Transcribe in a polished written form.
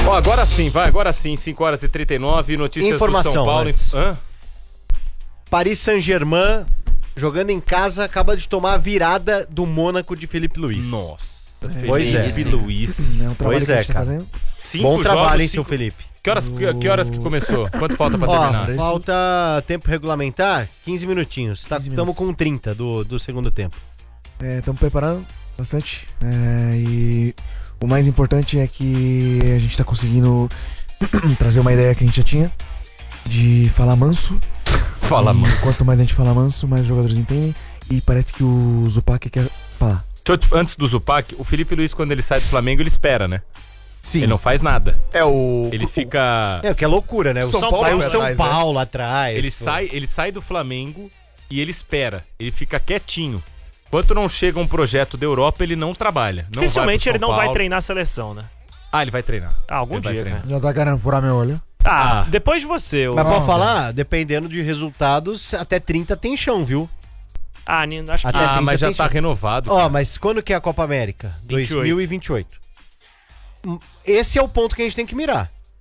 Ó, agora sim, 5h39, notícias Informação, do São Paulo. Hã? Paris Saint-Germain, jogando em casa, acaba de tomar a virada do Mônaco de Felipe Luiz. Nossa. Pois é. Felipe Luiz. É um trabalho Pois que a é, gente tá cara. fazendo. 5 Bom trabalho, jogos, hein, seu 5... Felipe? Que horas que começou? Quanto falta pra Ó, terminar? falta tempo regulamentar, 15 minutinhos. 15 Estamos minutos. com 30 do segundo tempo. Estamos preparando bastante. E o mais importante é que a gente tá conseguindo trazer uma ideia que a gente já tinha de falar manso. Fala, E mano. quanto mais a gente fala manso, mais os jogadores entendem. E parece que o Zupac quer falar. Antes do Zupac, o Felipe Luiz, quando ele sai do Flamengo, ele espera, né? Sim. Ele não faz nada. É o... Ele fica... É, o que é loucura, né? São Paulo Vai o foi São atrás, né? Paulo atrás. Ele sai do Flamengo e ele espera. Ele fica quietinho. Enquanto não chega um projeto da Europa, ele não trabalha. Não Dificilmente vai ele pro São não vai Paulo. treinar a seleção, né? Ah, ele vai treinar. Ah, algum Ele vai dia, treinar. cara. Já tá querendo furar meu olho. Ah, Ah. depois de você. Mas Nossa. pode falar, dependendo de resultados, até 30 tem chão, viu? Acho que... Até Ah, 30 mas já tem tá chance. renovado. Ó, mas quando que é a Copa América? 28. 2028. Esse é o ponto que a gente tem que mirar.